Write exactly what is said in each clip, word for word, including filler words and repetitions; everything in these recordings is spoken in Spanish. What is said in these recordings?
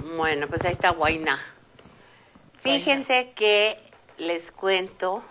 Bueno, pues ahí está Huayna. Fíjense que les cuento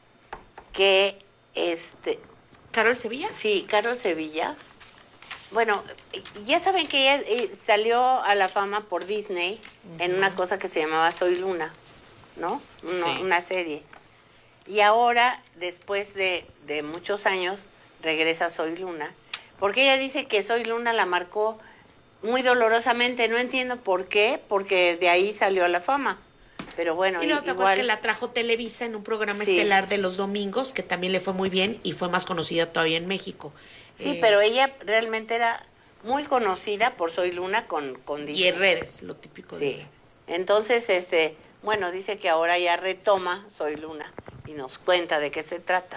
que este... ¿Carol Sevilla? Sí, Carol Sevilla. Bueno, ya saben que ella eh, salió a la fama por Disney uh-huh. en una cosa que se llamaba Soy Luna, ¿no? Una, sí. una serie. Y ahora, después de, de muchos años, regresa Soy Luna. Porque ella dice que Soy Luna la marcó muy dolorosamente. No entiendo por qué, porque de ahí salió a la fama. Pero bueno, y la otra igual... cosa es que la trajo Televisa en un programa sí. estelar de los domingos, que también le fue muy bien y fue más conocida todavía en México. Sí, eh, pero ella realmente era muy conocida por Soy Luna con, con Disney. Y en redes, lo típico sí. de redes. Entonces, este, bueno, dice que ahora ya retoma Soy Luna y nos cuenta de qué se trata.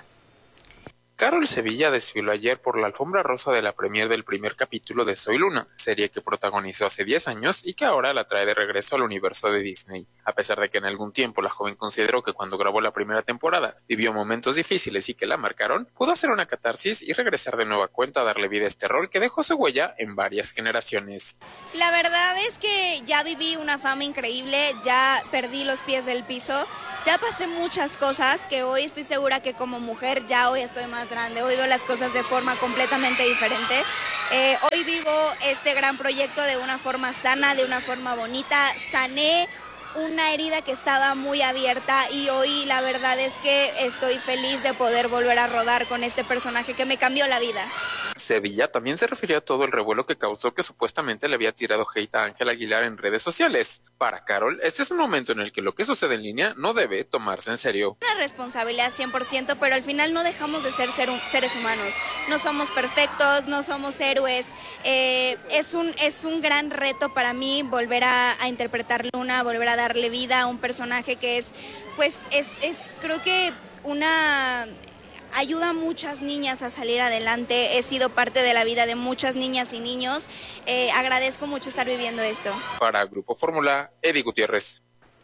Carol Sevilla desfiló ayer por la alfombra rosa de la premier del primer capítulo de Soy Luna, serie que protagonizó hace diez años y que ahora la trae de regreso al universo de Disney. A pesar de que en algún tiempo la joven consideró que cuando grabó la primera temporada vivió momentos difíciles y que la marcaron, pudo hacer una catarsis y regresar de nueva cuenta a darle vida a este rol que dejó su huella en varias generaciones. La verdad es que ya viví una fama increíble, ya perdí los pies del piso, ya pasé muchas cosas que hoy estoy segura que como mujer ya hoy estoy más grande, hoy veo las cosas de forma completamente diferente. Eh, hoy vivo este gran proyecto de una forma sana, de una forma bonita, sané una herida que estaba muy abierta y hoy la verdad es que estoy feliz de poder volver a rodar con este personaje que me cambió la vida. Sevilla también se refirió a todo el revuelo que causó que supuestamente le había tirado hate a Ángel Aguilar en redes sociales. Para Carol, este es un momento en el que lo que sucede en línea no debe tomarse en serio. Una responsabilidad cien por ciento, pero al final no dejamos de ser, ser un, seres humanos. No somos perfectos, no somos héroes. Eh, es, un, es un gran reto para mí volver a, a interpretar Luna, volver a darle vida a un personaje que es, pues, es, es creo que una... ayuda a muchas niñas a salir adelante, he sido parte de la vida de muchas niñas y niños, eh, agradezco mucho estar viviendo esto. Para Grupo Fórmula, Eddie Gutiérrez.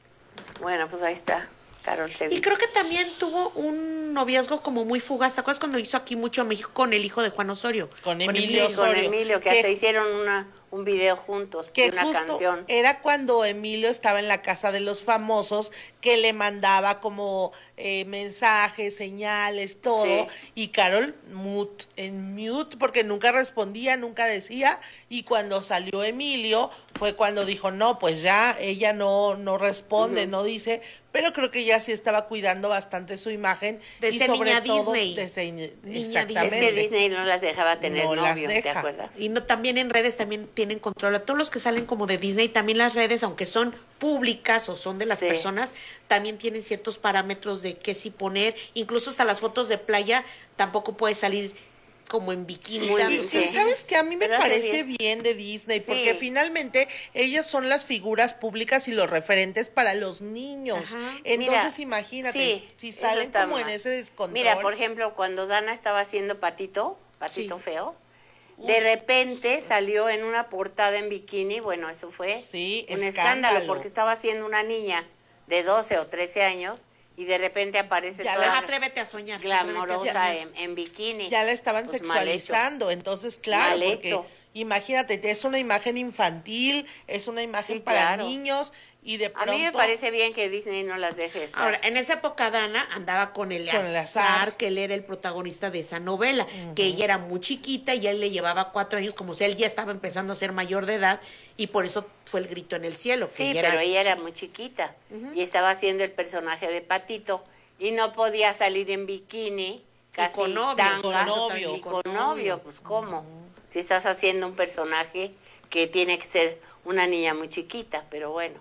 Bueno, pues ahí está, Carol Sevilla. Y creo que también tuvo un noviazgo como muy fugaz, ¿te acuerdas cuando hizo aquí mucho México con el hijo de Juan Osorio? Con Emilio Osorio. Con Emilio, que, que hasta hicieron una... un video juntos, que una justo canción. Era cuando Emilio estaba en la casa de los famosos, que le mandaba como eh, mensajes, señales, todo, sí. Y Carol mute, en mute, porque nunca respondía, nunca decía, y cuando salió Emilio, fue cuando dijo, no, pues ya, ella no, no responde, uh-huh. no dice, pero creo que ya sí estaba cuidando bastante su imagen. De y ser sobre niña todo, Disney. De ser, niña exactamente. Es que Disney no las dejaba tener no novio, las deja. ¿te acuerdas? Y no, también en redes también tienen control. A todos los que salen como de Disney, también las redes, aunque son públicas o son de las sí. personas, también tienen ciertos parámetros de qué sí poner. Incluso hasta las fotos de playa tampoco puede salir como en bikini. Muy bien, sí. ¿Sabes qué? A mí me Pero parece bien. bien de Disney, porque sí. finalmente ellas son las figuras públicas y los referentes para los niños. Ajá. Entonces, mira, imagínate, sí, si salen como mal. En ese descontrol. Mira, por ejemplo, cuando Dana estaba haciendo Patito, Patito sí. Feo, de repente salió en una portada en bikini, bueno, eso fue sí, un escándalo. escándalo, porque estaba siendo una niña de doce o trece años, y de repente aparece ya toda la, atrévete a soñar glamorosa en, en bikini. Ya la estaban pues sexualizando, entonces claro, mal porque hecho. Imagínate, es una imagen infantil, es una imagen sí, para claro. niños, y de pronto... A mí me parece bien que Disney no las deje estar. Ahora, en esa época Dana andaba con Eleazar, que él era el protagonista de esa novela, uh-huh. que ella era muy chiquita y él le llevaba cuatro años, como si él ya estaba empezando a ser mayor de edad, y por eso fue el grito en el cielo. Que sí, ella pero era ella era muy chiquita, uh-huh. y estaba haciendo el personaje de Patito, y no podía salir en bikini, casi y con novio, tanga, con novio, y con, con novio, pues ¿cómo? Uh-huh. Si estás haciendo un personaje que tiene que ser una niña muy chiquita, pero bueno.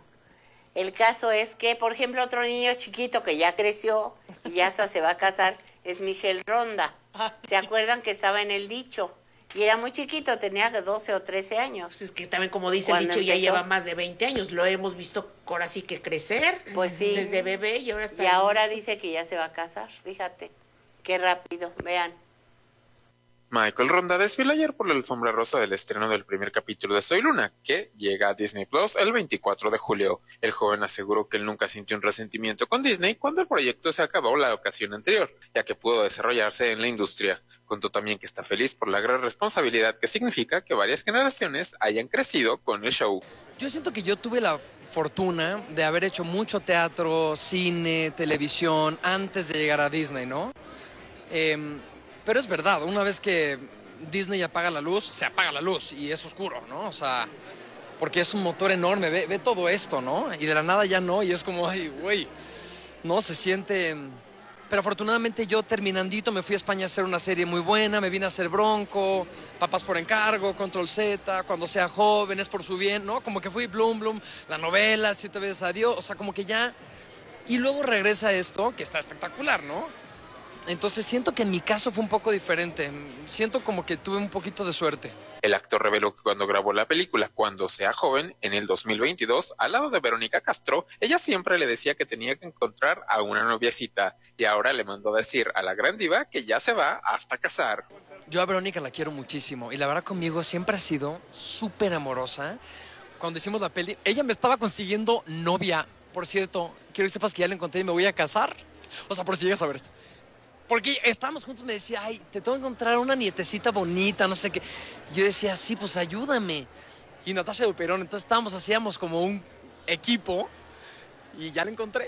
El caso es que, por ejemplo, otro niño chiquito que ya creció y ya hasta se va a casar es Michelle Ronda. ¿Se acuerdan que estaba en El Dicho? Y era muy chiquito, tenía doce o trece años. Pues es que también, como dice el dicho, empezó, ya lleva más de veinte años. Lo hemos visto ahora sí que crecer. Pues sí. Desde bebé y ahora está... Y ahora dice que ya se va a casar, fíjate. Qué rápido, vean. Michael Ronda desfiló ayer por la alfombra rosa del estreno del primer capítulo de Soy Luna, que llega a Disney Plus el veinticuatro de julio. El joven aseguró que él nunca sintió un resentimiento con Disney cuando el proyecto se acabó la ocasión anterior, ya que pudo desarrollarse en la industria. Contó también que está feliz por la gran responsabilidad que significa que varias generaciones hayan crecido con el show. Yo siento que yo tuve la fortuna de haber hecho mucho teatro, cine, televisión, antes de llegar a Disney, ¿no? Eh, pero es verdad, una vez que Disney apaga la luz, se apaga la luz y es oscuro, ¿no? O sea, porque es un motor enorme, ve, ve todo esto, ¿no? Y de la nada ya no, y es como, ay, güey, no, se siente... Pero afortunadamente yo terminandito me fui a España a hacer una serie muy buena, me vine a hacer Bronco, Papás por Encargo, Control Z, Cuando sea joven, Es por su bien, ¿no? Como que fui Bloom Bloom, la novela, Siete veces adiós, o sea, como que ya... Y luego regresa esto, que está espectacular, ¿no? Entonces siento que en mi caso fue un poco diferente, siento como que tuve un poquito de suerte. El actor reveló que cuando grabó la película Cuando sea joven, en el dos mil veintidós, al lado de Verónica Castro, ella siempre le decía que tenía que encontrar a una noviecita, y ahora le mandó decir a la gran diva que ya se va hasta casar. Yo a Verónica la quiero muchísimo, y la verdad conmigo siempre ha sido súper amorosa. Cuando hicimos la peli, ella me estaba consiguiendo novia. Por cierto, quiero que sepas que ya la encontré y me voy a casar. O sea, por si llegas a ver esto. Porque estábamos juntos, me decía, ay, te tengo que encontrar una nietecita bonita, no sé qué. Yo decía, sí, pues ayúdame. Y Natasha Duperón, entonces estábamos, hacíamos como un equipo y ya la encontré.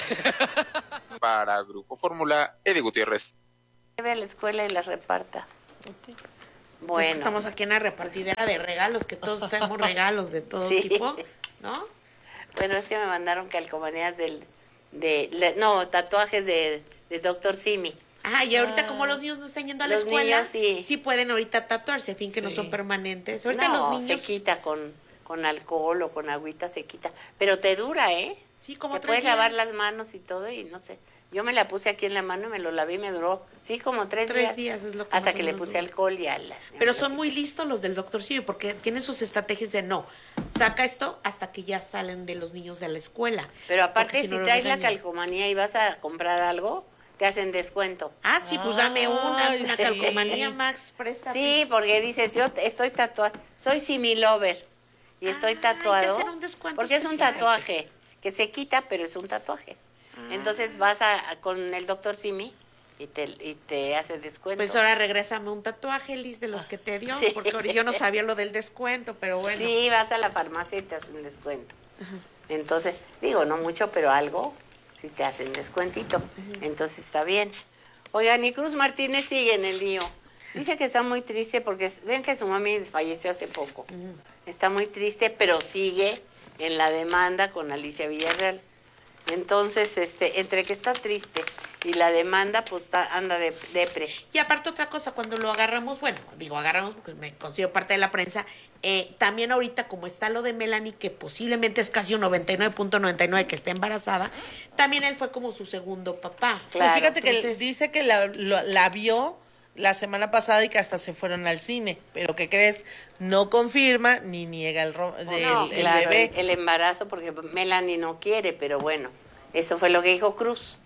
Para Grupo Fórmula, Eddie Gutiérrez. Lleve a la escuela y la reparta. Okay. Bueno. Pues estamos aquí en la repartidera de regalos, que todos traemos regalos de todo Sí. tipo, ¿no? Bueno, es que me mandaron calcomanías del... De, le- no, tatuajes de, de doctor Simi. Ah, y ahorita como los niños no están yendo a la Los escuela, niños sí. pueden ahorita tatuarse, a fin que no Sí. son permanentes. Ahorita No, los niños... se quita con, con alcohol o con agüita, se quita. Pero te dura, ¿eh? Sí, como Te tres puedes días. lavar las manos y todo y no sé. Yo me la puse aquí en la mano y me lo lavé y me duró, sí, como tres, Tres días. días es lo que Hasta más o que le menos puse dura. alcohol y al... Pero son muy listos los del doctor Simi, porque tienen sus estrategias de no, saca esto hasta que ya salen de los niños de la escuela. Pero Porque aparte, si, no los traes la regañan. calcomanía y vas a comprar algo, te hacen descuento. Ah, sí, pues dame una, Ay, una sí. calcomanía, Max, presta. Sí, porque dices, yo estoy tatuada, soy Simi Lover y estoy Ah, hay que tatuado. hacer un descuento porque es un especial. tatuaje que se quita, pero es un tatuaje. Ah. Entonces vas a, a- con el doctor Simi y te, y te hace descuento. Pues ahora regrésame un tatuaje, Liz, de los que te dio, Sí. porque ahora yo no sabía lo del descuento, pero bueno. Sí, vas a la farmacia y te hacen descuento. Entonces, digo, no mucho, pero algo, si te hacen descuentito. Entonces está bien. Oigan, y Cruz Martínez sigue en el lío. Dice que está muy triste porque ven que su mami falleció hace poco. Está muy triste, pero sigue en la demanda con Alicia Villarreal. Entonces, este, entre que está triste y la demanda, pues está, anda de depre. Y aparte otra cosa, cuando lo agarramos, bueno, digo agarramos porque me considero parte de la prensa, eh, también ahorita como está lo de Melanie, que posiblemente es casi un noventa y nueve punto noventa y nueve que está embarazada, también él fue como su segundo papá. Claro, Pues fíjate que entonces- dice que la, lo- la vio la semana pasada y que hasta se fueron al cine. Pero ¿qué crees? No confirma ni niega el, ro- de- No, el claro, bebé. el, el embarazo, porque Melanie no quiere, pero bueno, eso fue lo que dijo Cruz.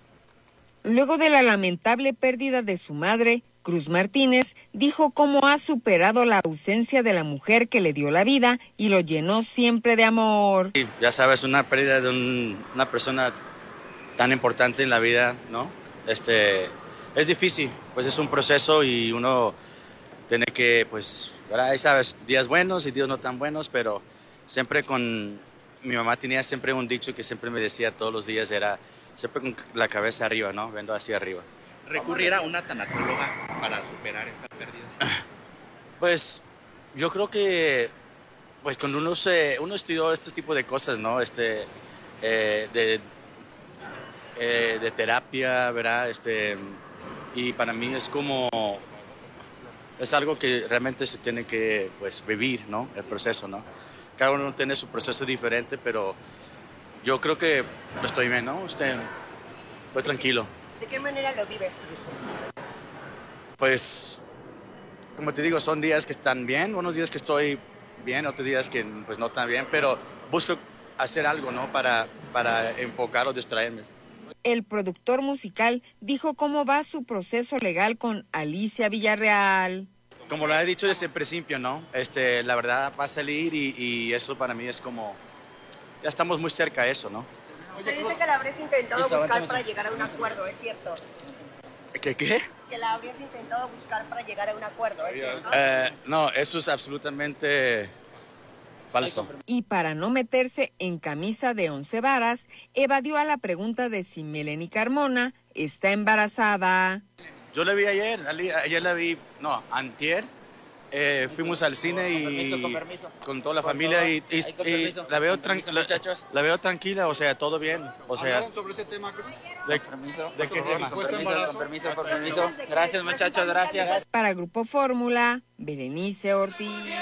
Luego de la lamentable pérdida de su madre, Cruz Martínez dijo cómo ha superado la ausencia de la mujer que le dio la vida y lo llenó siempre de amor. Sí, ya sabes, una pérdida de un- una persona tan importante en la vida, ¿no? Este, es difícil, pues es un proceso y uno tiene que, pues, ¿verdad? Ahí sabes, días buenos y días no tan buenos, pero siempre con, mi mamá tenía siempre un dicho que siempre me decía todos los días, era siempre con la cabeza arriba, ¿no? Viendo hacia arriba. ¿Recurrir a una tanatóloga para superar esta pérdida? Pues yo creo que pues cuando uno se uno estudió este tipo de cosas, ¿no? Este eh, de eh, de terapia, ¿verdad? Este y para mí es como es algo que realmente se tiene que pues vivir, ¿no? El proceso, ¿no? Cada uno tiene su proceso diferente, pero yo creo que estoy bien, ¿no? Este, estoy tranquilo. ¿De qué manera lo vives, Cruz? Pues, como te digo, son días que están bien, unos días que estoy bien, otros días que pues no tan bien, pero busco hacer algo, ¿no? Para, para enfocar o distraerme. El productor musical dijo cómo va su proceso legal con Alicia Villarreal. Como lo he dicho desde el principio, ¿no? Este, la verdad va a salir y, y eso para mí es como, ya estamos muy cerca de eso, ¿no? Se dice que la habrías intentado Listo, buscar avanzamos. para llegar a un acuerdo, ¿es cierto? ¿Qué qué? Que la habrías intentado buscar para llegar a un acuerdo, ¿es cierto? Eh, no, eso es absolutamente Falso. Y para no meterse en camisa de once varas, evadió a la pregunta de si Melanie Carmona está embarazada. Yo la vi ayer, ali- ayer la vi, no, antier. Eh, fuimos al cine y Con permiso, con permiso. con toda la Con familia todo. y, y- Ahí, con y permiso. la veo Con permiso, tranquila, muchachos. la veo tranquila, o sea, todo bien, o sea, ¿Hablaron sobre ese tema, Cruz? ¿de, Permiso. de qué tema? Con permiso, con permiso, con permiso. Gracias, muchachos, gracias. Para Grupo Fórmula, Berenice Ortiz.